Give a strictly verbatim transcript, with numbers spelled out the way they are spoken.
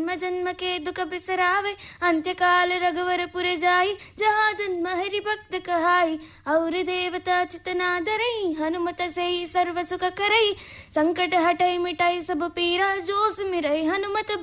जन्म जन्म के दुख बिसरावे, अंत्यकाल रघुवरपुर जाई, जहाँ जन्म हरि भक्त कहाई। और देवता चितना धरई, हनुमत से ही सर्व सुख करई, संकट हटई मिटाई सब पीरा, जो सुमिरई हनुमत